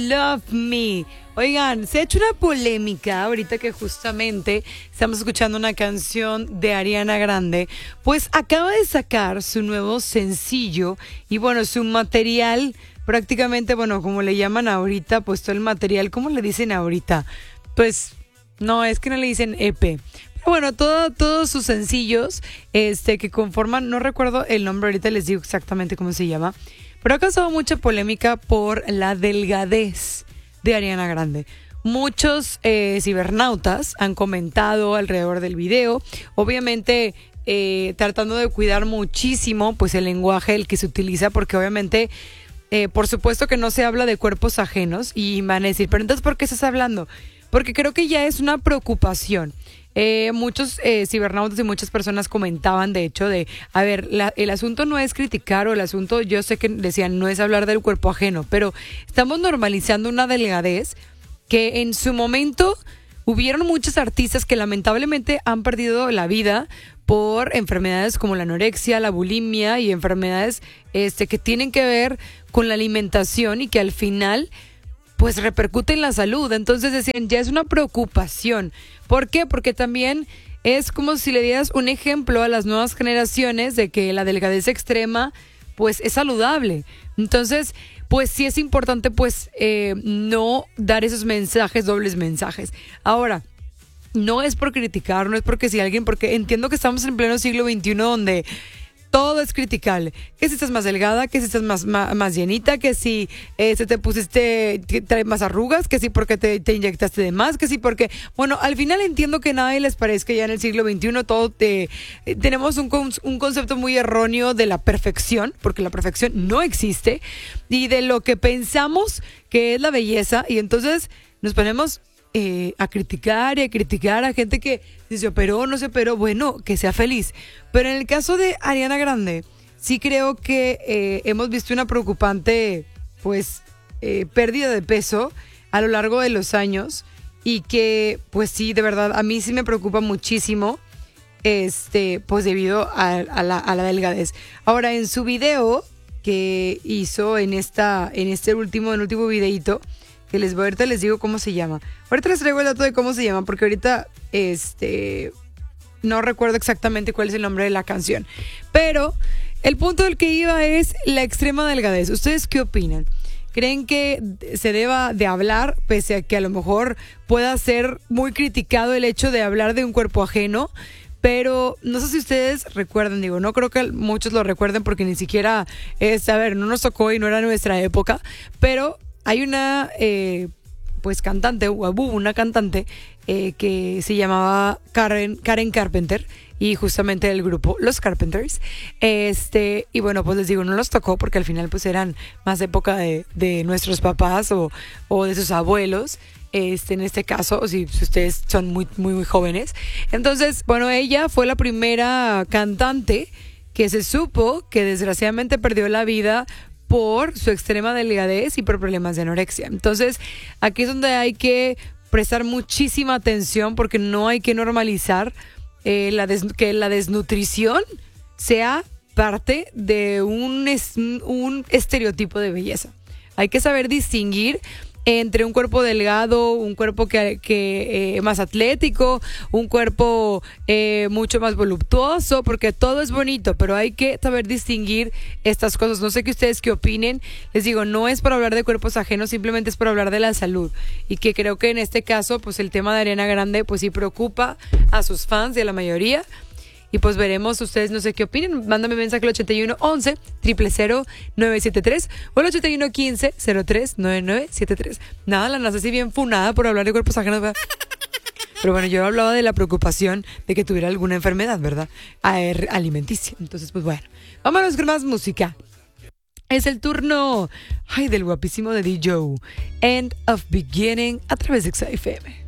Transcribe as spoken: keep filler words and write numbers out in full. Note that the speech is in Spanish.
Love Me. Oigan, se ha hecho una polémica ahorita que justamente estamos escuchando una canción de Ariana Grande, pues acaba de sacar su nuevo sencillo y bueno, su material prácticamente, bueno, como le llaman ahorita, pues todo el material, ¿cómo le dicen ahorita? Pues no, es que no le dicen E P. Pero bueno, todo, todos sus sencillos este, que conforman, no recuerdo el nombre, ahorita les digo exactamente cómo se llama, pero ha causado mucha polémica por la delgadez de Ariana Grande. Muchos eh, cibernautas han comentado alrededor del video, obviamente eh, tratando de cuidar muchísimo pues el lenguaje el que se utiliza, porque obviamente eh, por supuesto que no se habla de cuerpos ajenos y van a decir, pero entonces ¿por qué estás hablando? Porque creo que ya es una preocupación. Eh, muchos eh, cibernautas y muchas personas comentaban, de hecho, de, a ver, la, el asunto no es criticar o el asunto, yo sé que decían, no es hablar del cuerpo ajeno, pero estamos normalizando una delgadez que en su momento hubieron muchos artistas que lamentablemente han perdido la vida por enfermedades como la anorexia, la bulimia y enfermedades este, que tienen que ver con la alimentación y que al final pues repercute en la salud. Entonces decían, ya es una preocupación. ¿Por qué? Porque también es como si le dieras un ejemplo a las nuevas generaciones de que la delgadez extrema pues es saludable. Entonces, pues sí es importante pues eh, no dar esos mensajes, dobles mensajes. Ahora, no es por criticar, no es porque si alguien, porque entiendo que estamos en pleno siglo veintiuno donde todo es criticable. Que si estás más delgada, que si estás más, más, más llenita, que si eh, se te pusiste, que trae más arrugas, que si porque te, te inyectaste de más, que si porque... Bueno, al final entiendo que nadie les parezca ya en el siglo veintiuno todo te, eh, tenemos un, un concepto muy erróneo de la perfección, porque la perfección no existe, y de lo que pensamos que es la belleza, y entonces nos ponemos... Eh, a criticar y a criticar a gente que si se operó o no se operó, bueno, que sea feliz. Pero en el caso de Ariana Grande, sí creo que eh, hemos visto una preocupante, pues, eh, pérdida de peso a lo largo de los años y que, pues sí, de verdad, a mí sí me preocupa muchísimo, este, pues debido a, a, la, a la delgadez. Ahora, en su video que hizo en esta, en este último, en último videíto, que les voy, ahorita les digo cómo se llama. Ahorita les traigo el dato de cómo se llama, porque ahorita este no recuerdo exactamente cuál es el nombre de la canción. Pero el punto del que iba es la extrema delgadez. ¿Ustedes qué opinan? ¿Creen que se deba de hablar, pese a que a lo mejor pueda ser muy criticado el hecho de hablar de un cuerpo ajeno? Pero no sé si ustedes recuerdan, digo, no creo que muchos lo recuerden porque ni siquiera es, a ver, no nos tocó y no era nuestra época, pero hay una, eh, pues, cantante, hubo una cantante eh, que se llamaba Karen, Karen Carpenter y justamente el grupo Los Carpenters. Este, y bueno, pues les digo, no los tocó porque al final pues eran más época de, de nuestros papás o, o de sus abuelos. Este, en este caso, o si, si ustedes son muy, muy, muy jóvenes. Entonces, bueno, ella fue la primera cantante que se supo que desgraciadamente perdió la vida por su extrema delgadez y por problemas de anorexia. Entonces, aquí es donde hay que prestar muchísima atención porque no hay que normalizar eh, la des- que la desnutrición sea parte de un, es- un estereotipo de belleza. Hay que saber distinguir entre un cuerpo delgado, un cuerpo que, que eh, más atlético, un cuerpo eh, mucho más voluptuoso, porque todo es bonito, pero hay que saber distinguir estas cosas. No sé qué ustedes qué opinen. Les digo, no es para hablar de cuerpos ajenos, simplemente es para hablar de la salud. Y que creo que en este caso, pues el tema de Ariana Grande, pues sí preocupa a sus fans y a la mayoría. Y pues veremos ustedes, no sé qué opinen. Mándame mensaje al ochenta y uno once, cero cero nueve siete tres o al ochenta y uno quince, cero tres nueve nueve siete tres. Nada, la nace así bien funada por hablar de cuerpos ajenos, ¿verdad? Pero bueno, yo hablaba de la preocupación de que tuviera alguna enfermedad, ¿verdad? Alimenticia. Entonces, pues bueno, vámonos con más música. Es el turno, ay, del guapísimo de D J. End of Beginning a través de X F M.